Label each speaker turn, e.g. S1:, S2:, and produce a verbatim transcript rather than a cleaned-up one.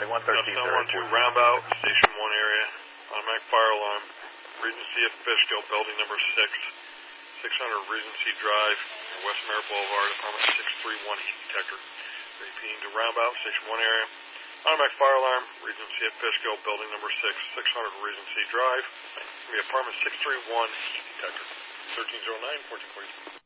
S1: one thirteen.
S2: ten one two, roundabout, station one area, automatic fire alarm, Regency at Fishkill, building number six, six hundred Regency Drive, West Merritt Boulevard, apartment six three one, heat detector. Repeating to roundabout, station one area, automatic fire alarm, Regency at Fishkill, building number six, six hundred Regency Drive, apartment six three one, heat detector. thirteen oh nine, fourteen forty-two.